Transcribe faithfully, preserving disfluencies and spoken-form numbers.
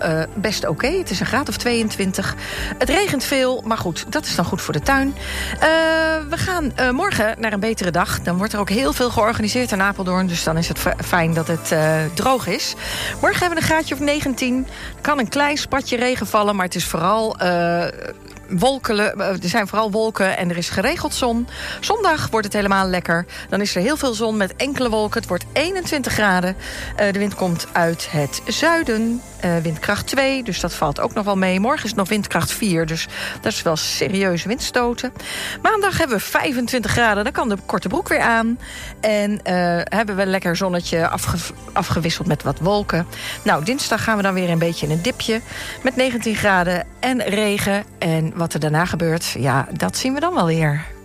uh, best oké. Okay. Het is een graad of tweeëntwintig. Het regent veel, maar goed, dat is dan goed voor de tuin. Uh, we gaan uh, morgen naar een betere dag. Dan wordt er ook heel veel georganiseerd in Apeldoorn. Dus dan is het fijn dat het uh, droog is. Morgen hebben we een graadje of negentien. Er kan een klein spatje regen vallen, maar het is vooral... Uh, Wolken, er zijn vooral wolken en er is geregeld zon. Zondag wordt het helemaal lekker. Dan is er heel veel zon met enkele wolken. Het wordt eenentwintig graden. Uh, de wind komt uit het zuiden. Uh, windkracht twee, dus dat valt ook nog wel mee. Morgen is het nog windkracht vier, dus dat is wel serieus windstoten. Maandag hebben we vijfentwintig graden, dan kan de korte broek weer aan. En uh, hebben we een lekker zonnetje afge afgewisseld met wat wolken. Nou, dinsdag gaan we dan weer een beetje in een dipje. Met negentien graden en regen. En wat er daarna gebeurt, ja, dat zien we dan wel weer.